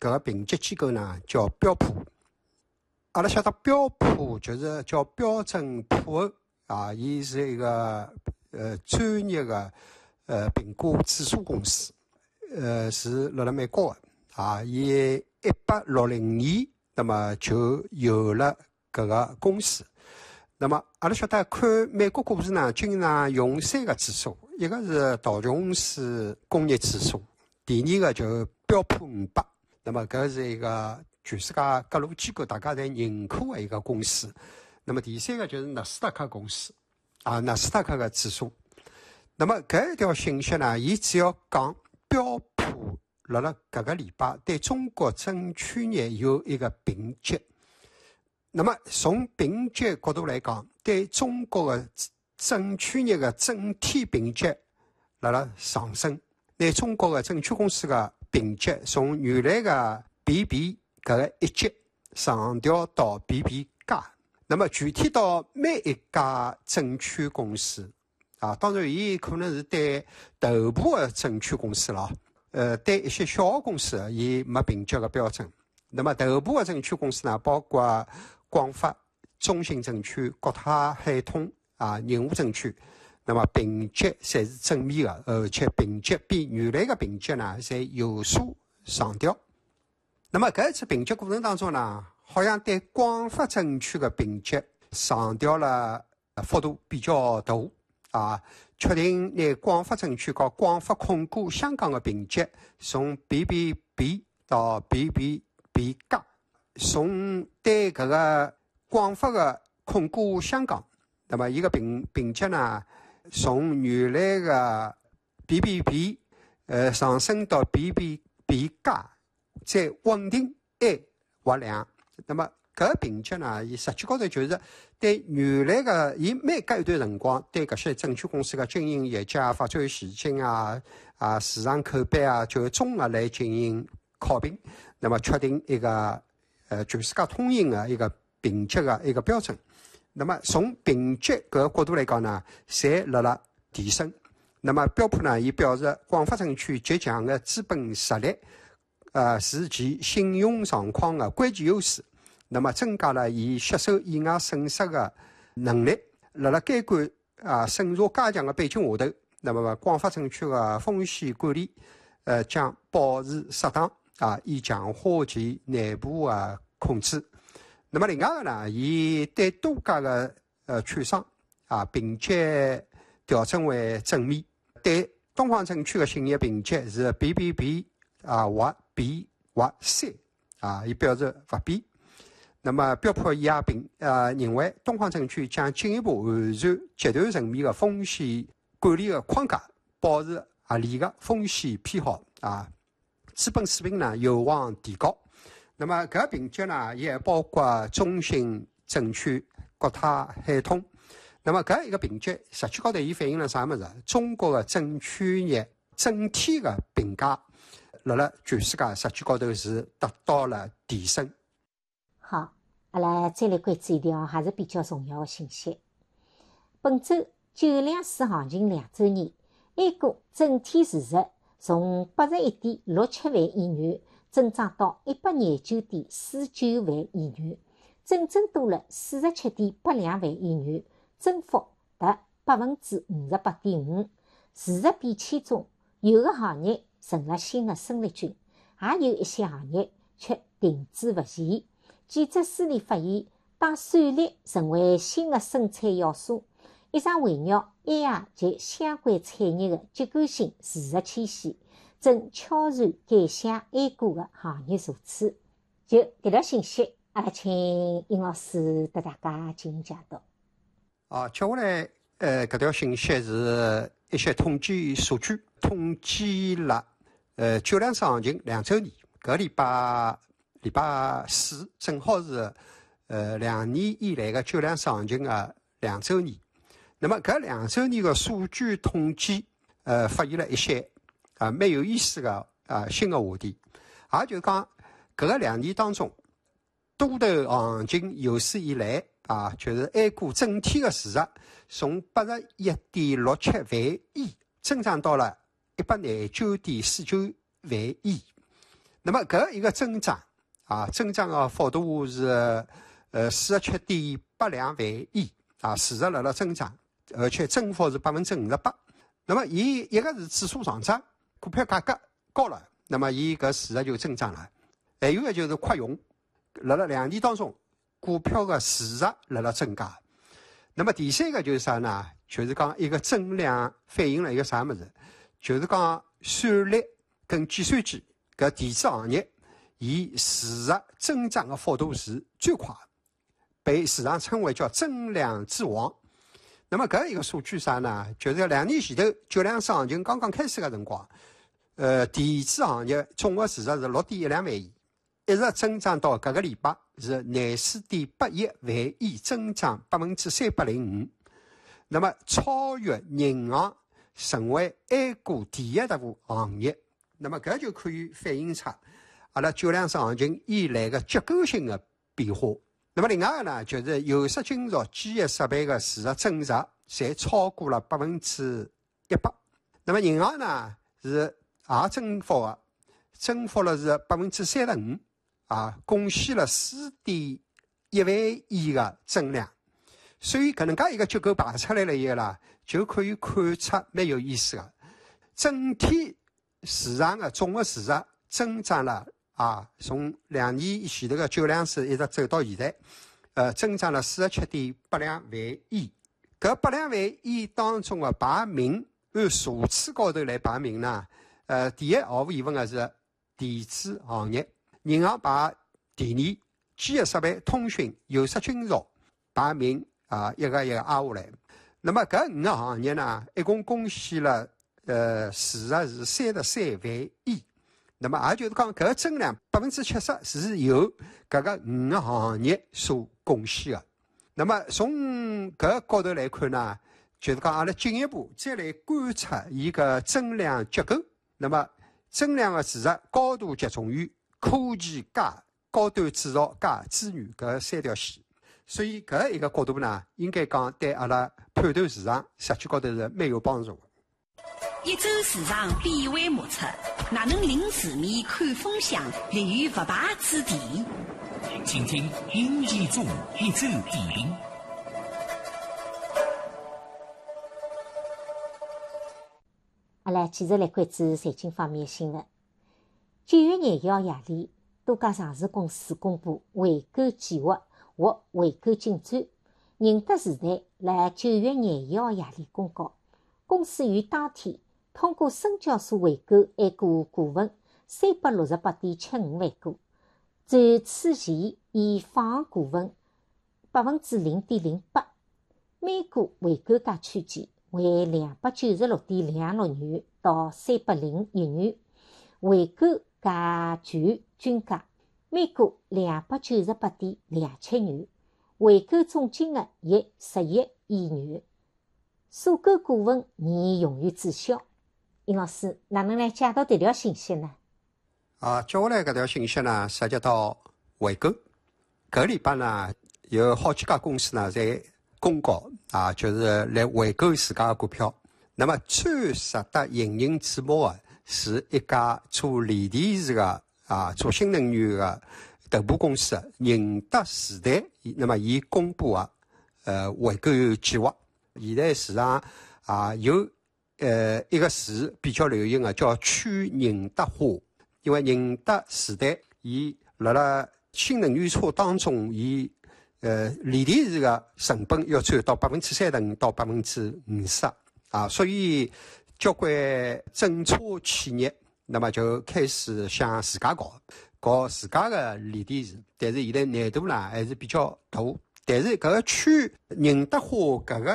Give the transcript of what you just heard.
搿个评级机构呢叫标普。阿拉晓得标普就是叫标准普尔啊，伊是一个专业的评估指数公司，是辣美国的啊。伊1860年，那么就有了搿个公司。那么阿拉晓得看美国股市呢，经常用3个指数，一个是道琼斯工业指数，第二个就是标普500。那么搿是一个全世界各路机构大家侪认可的一个公司。那么第3个就是纳斯达克公司啊，纳斯达克的指数。那么搿一条信息呢，伊主要讲标普辣搿个礼拜对中国证券业有一个评级。那么从评级角度来讲，对中国的证券业的整体评级辣上升，拿中国的证券公司的评级从原来的 BB 搿个1级上调到 BB 加。那么具体到每一家证券公司啊，当然伊可能是对头部的证券公司了，对一些小的公司伊没评级的标准。那么头部的证券公司呢，包括广发、中信证券、国泰海通啊、宁湖证券，那么评级侪是正面的，而且评级比原来的评级呢，侪有所上调。那么搿一次评级过程当中呢，好像对广发证券的评级上调了幅度比较大啊，确定拿广发证券和广发控股香港的评级从 BBB 到 BBB 加。从对搿个广发的控股香港，那么伊个评级呢，从原来的 BBB 上升到 BBB 加，再稳定 A 或2。那么搿个评级呢，伊实际高头就是对原来的伊每隔一段辰光对搿些证券公司的经营业绩啊、发展前景啊、市场口碑啊，就综合来进行考评，那么确定一个全世界通用的一个评级的一个标准。那么从评级搿个角度来讲呢，侪辣提升。那么标普呢，伊表示广发证券极强的资本实力，是其信用状况的关键优势。那么增加了伊吸收意外损失的能力。辣监管审查加强的背景下头，那么广发证券的风险管理将保持适当以强化其内部的控制。那么另外个呢，伊对多家的券商评级调整为正面。对东方证券的信业评级是 BBB 或 B 或 C 伊表示勿变。那么标普也认为东方证券将进一步完善集团层面的风险管理的框架，保持合理的风险偏好资本水平呢有望提高。那么搿个评级呢，也包括中信证券、国泰海通。那么搿一个评级实际高头伊反映了啥物事？中国的证券业整体的评价辣全世界实际高头是得到了提升。 好，阿拉再来关注一条还是比较重要的信息。本周9两市行情2周年，A 股整体市值从81.67万亿元增长到129.49万亿元，整整多了47.82万亿元，增幅达 58.5%。市值变迁中，有的行业成了新的生力军，也有一些行业却停滞不前。记者梳理发现，当算力成为新的生产要素，一场围绕 AI 及相关产业的结构性事实迁徙，正悄然改写 A 股的行业如此。就搿条信息，阿拉请殷老师带大家进行解读。 接下来搿条信息是一些统计数据，统计了9两市行情2周年。搿礼拜4正好是2年以来的9两市行情的2周年。那么搿2周年的数据统计发现了一些蛮有意思的新的话题，也就是讲搿个2年当中，多头行情有史以来就是 A 股整体的市值从 81.67 万亿增长到了 129.49 万亿。 那么搿一个增长增长的幅度是47.8两万亿持续辣辣增长，而且增幅是58%。那么伊一个是指数上涨，股票价格高了，那么伊搿市值就增长了。还有个就是扩容，辣辣2年当中，股票的市值辣辣增加。那么第三个就是啥呢？就是讲一个增量反映了一个啥物事？就是讲算力跟计算机搿电子行业，伊市值增长的幅度是最快，被市场称为叫增量之王。那么搿一个数据啥呢？就是2年前头924行情刚刚开始的辰光，电子行业总的市值是6.12万亿，一直增长到搿个礼拜是24.81万亿，增长305%。那么超越银行，成为 A 股第一大行业。那么搿就可以反映出阿拉924行情以来的结构性的变化。那么另外呢，就是有色金属、机械设备的市值增值，侪超过了100%。那么银行呢是也增幅了是35%贡献了4.1万亿的增量。所以搿能介一个结构排出来了以后啦，就可以看出蛮有意思的。整体市场的总的市值增长了从2年前头的924一直走到现在，增长了47.8两万亿。搿8两万亿当中的排名，按数次高头来排名呢，第一毫无疑问的是电子行业，银行排第2，机械设备、通讯、有色金属排名一个挨下来。那么搿5个行业呢，一共贡献了市值是33万亿。那么也就是讲，搿个增量70%是由搿个5个行业所贡献的。那么从搿角度来看呢，就是讲阿拉进一步再来观察伊个增量结构。那么增量的市值高度集中于科技加高端制造加资源搿3条线。所以搿一个角度呢，应该讲对阿拉判断市场实际高头是蛮有帮助的。 一周市场变幻莫测，哪能领市面看风向，立于不败之地？ 请听殷义纵一周点评。 阿拉继续来关注财经方面的新闻。9月廿1号夜里，多家上市公司公布回购计划或回购进展。宁德时代辣9月廿1号夜里公告，公司于当天通过深交所回购A股股份368.75万股，占此前已放股份0.08%。每股回购价区间为296.26元到301元，回购价权均价每股298.27元，回购总金额约10亿元。所购股份拟用于注销。殷老师，哪能来解读这条信息呢？ 接下来搿条信息呢，涉及到回购。搿礼拜呢，有好几家公司呢在公告就是来回购自家的股票。那么最值得引人注目的是一家做锂电池的做新能源的头部公司宁德时代。那么伊公布回购计划。现在市场有一个词比较流行的叫去宁德化，因为宁德时代伊辣新能源车当中，伊锂电池的成本要占到35%到50%所以交关整车企业那么就开始向自家搞自家的锂电池，但是现在难度呢还是比较大。但是搿个去宁德化搿个